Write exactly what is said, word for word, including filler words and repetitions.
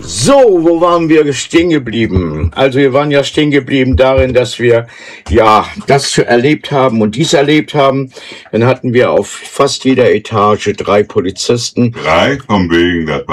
So, wo waren wir stehen geblieben? Also wir waren ja stehen geblieben darin, dass wir ja das erlebt haben und dies erlebt haben. Dann hatten wir auf fast jeder Etage drei Polizisten. Drei, von wegen, das